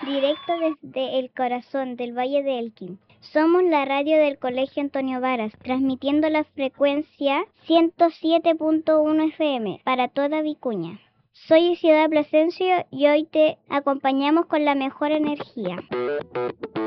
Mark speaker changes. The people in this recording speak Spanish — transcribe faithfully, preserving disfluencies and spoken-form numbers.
Speaker 1: directo desde el corazón del Valle de Elqui. Somos la radio del Colegio Antonio Varas, transmitiendo la frecuencia ciento siete punto uno F M para toda Vicuña. Soy Isidora Plasencia y hoy te acompañamos con la mejor energía.